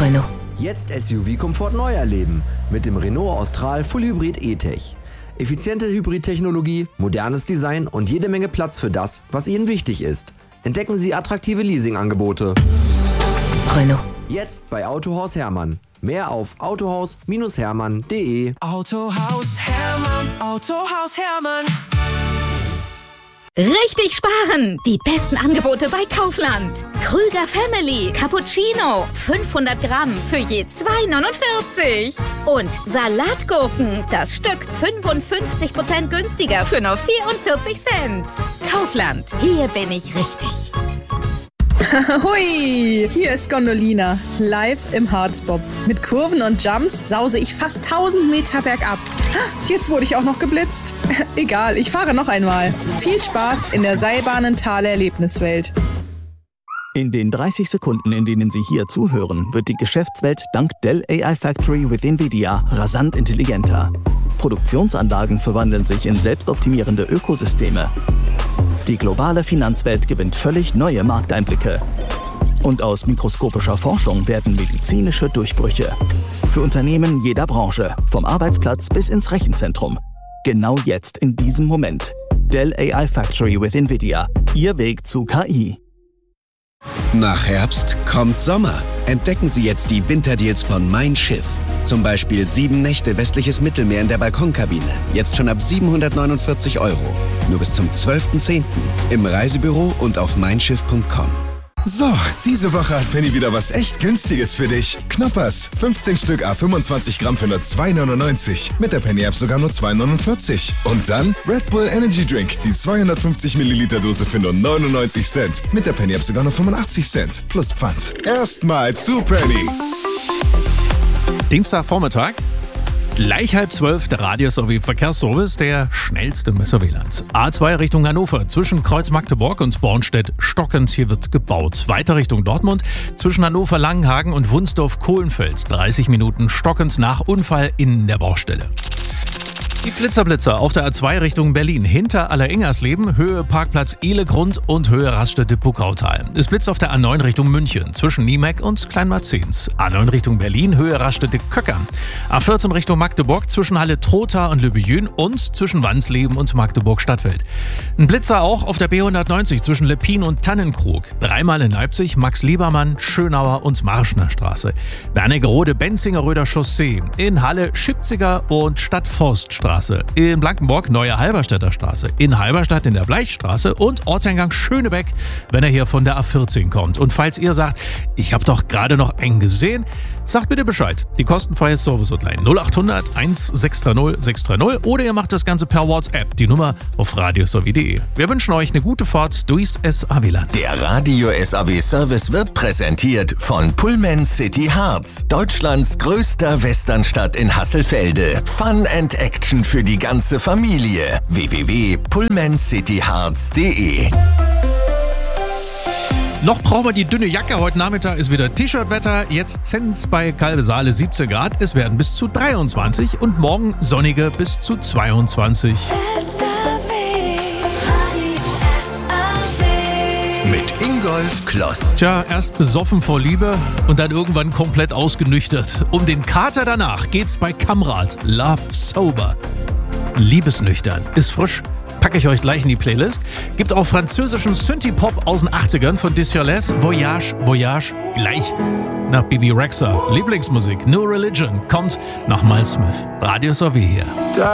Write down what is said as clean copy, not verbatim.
Renault. Jetzt SUV-Komfort neu erleben mit dem Renault Austral Full Hybrid E-Tech. Effiziente Hybrid-Technologie, modernes Design und jede Menge Platz für das, was Ihnen wichtig ist. Entdecken Sie attraktive Leasingangebote. Renault. Jetzt bei Autohaus Hermann. Mehr auf autohaus-hermann.de. Autohaus Hermann, Autohaus Hermann. Richtig sparen! Die besten Angebote bei Kaufland. Krüger Family Cappuccino 500 Gramm für je 2,49. Und Salatgurken, das Stück 55% günstiger für nur 44 Cent. Kaufland, hier bin ich richtig. Hui, hier ist Gondolina, live im Harzbob. Mit Kurven und Jumps sause ich fast 1000 Meter bergab. Jetzt wurde ich auch noch geblitzt. Egal, ich fahre noch einmal. Viel Spaß in der Seilbahnen-Tal-Erlebniswelt. In den 30 Sekunden, in denen Sie hier zuhören, wird die Geschäftswelt dank Dell AI Factory with NVIDIA rasant intelligenter. Produktionsanlagen verwandeln sich in selbstoptimierende Ökosysteme. Die globale Finanzwelt gewinnt völlig neue Markteinblicke. Und aus mikroskopischer Forschung werden medizinische Durchbrüche. Für Unternehmen jeder Branche, vom Arbeitsplatz bis ins Rechenzentrum. Genau jetzt, in diesem Moment. Dell AI Factory with NVIDIA. Ihr Weg zu KI. Nach Herbst kommt Sommer. Entdecken Sie jetzt die Winterdeals von Mein Schiff. Zum Beispiel 7 Nächte westliches Mittelmeer in der Balkonkabine. Jetzt schon ab 749 €. Nur bis zum 12.10. im Reisebüro und auf meinschiff.com. So, diese Woche hat Penny wieder was echt Günstiges für dich. Knoppers, 15 Stück à 25 Gramm für nur 2,99. Mit der Penny-App sogar nur 2,49. Und dann Red Bull Energy Drink, die 250 Milliliter Dose für nur 99 Cent. Mit der Penny-App sogar nur 85 Cent. Plus Pfand. Erstmal zu Penny. Dienstagvormittag, gleich 11:30, der Radio-Verkehrsservice, der schnellste Messer WLANs. A2 Richtung Hannover, zwischen Kreuz Magdeburg und Bornstedt-Stockens, hier wird gebaut. Weiter Richtung Dortmund, zwischen Hannover-Langenhagen und Wunsdorf-Kohlenfels, 30 Minuten Stockens nach Unfall in der Baustelle. Die Blitzer auf der A2 Richtung Berlin. Hinter Allerengersleben, Höhe Parkplatz Ehlegrund und Höhe Raststätte Puckautal. Es blitzt auf der A9 Richtung München, zwischen Niemeck und Kleinmarzens. A9 Richtung Berlin, Höhe Raststätte Köckern. A14 Richtung Magdeburg, zwischen Halle Trotha und Löbejün und zwischen Wansleben und Magdeburg Stadtfeld. Ein Blitzer auch auf der B190 zwischen Leppin und Tannenkrug. Dreimal in Leipzig, Max-Liebermann, Schönauer und Marschner Straße. Wernigerode, Benzingerröder Chaussee. In Halle Schipziger und Stadtforststraße. In Blankenburg Neue Halberstädter Straße, in Halberstadt in der Bleichstraße und Ortseingang Schönebeck, wenn er hier von der A14 kommt. Und falls ihr sagt, ich habe doch gerade noch einen gesehen, sagt bitte Bescheid. Die kostenfreie Service-Hotline 0800 1630 630 oder ihr macht das Ganze per WhatsApp, die Nummer auf radiosav.de. Wir wünschen euch eine gute Fahrt durchs SAW-Land. Der Radio SAW Service wird präsentiert von Pullman City Harz, Deutschlands größter Westernstadt in Hasselfelde. Fun and Action für die ganze Familie. www.pullmancityharz.de. Noch brauchen wir die dünne Jacke. Heute Nachmittag ist wieder T-Shirt-Wetter. Jetzt Zenz bei Kalbesaale 17 Grad. Es werden bis zu 23 und morgen sonnige bis zu 22. Mit Ingolf Kloss. Tja, erst besoffen vor Liebe und dann irgendwann komplett ausgenüchtert. Um den Kater danach geht's bei Kamrat. Love Sober. Liebesnüchtern. Ist frisch. Packe ich euch gleich in die Playlist. Gibt auch französischen Synthie-Pop aus den 80ern von Disiolès. Voyage, Voyage. Gleich nach Bibi Rexha. Lieblingsmusik. No Religion. Kommt nach Miles Smith. Radio SAW hier.